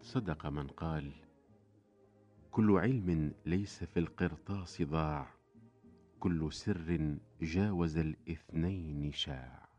صدق من قال: كل علم ليس في القرطاس ضاع، كل سر جاوز الاثنين شاع.